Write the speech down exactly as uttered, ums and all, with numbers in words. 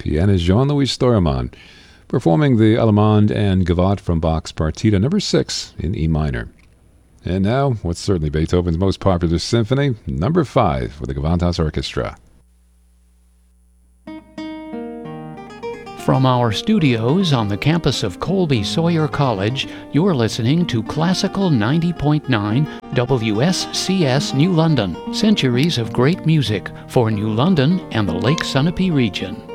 pianist Jean-Louis Steuermann, performing the Allemande and Gavotte from Bach's Partita number six in E minor. And now, what's certainly Beethoven's most popular symphony, number five with the Gewandhaus Orchestra. From our studios on the campus of Colby Sawyer College, you're listening to Classical ninety point nine W S C S New London, centuries of great music for New London and the Lake Sunapee region.